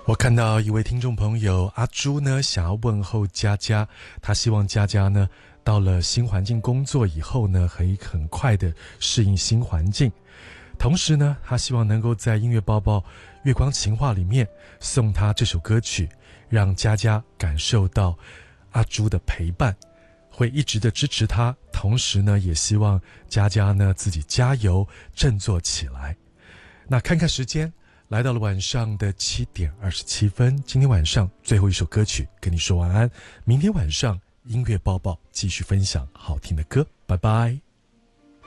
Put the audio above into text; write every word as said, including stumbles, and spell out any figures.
我看到一位听众朋友阿朱呢，想要问候佳佳，他希望佳佳呢到了新环境工作以后呢，可以很快的适应新环境。同时呢，他希望能够在音乐包包月光情话里面送他这首歌曲，让佳佳感受到阿朱的陪伴，会一直的支持他。同时呢，也希望佳佳呢自己加油振作起来。那看看时间，来到了晚上的七点二十七分，今天晚上最后一首歌曲跟你说晚安，明天晚上音乐包包继续分享好听的歌，拜拜。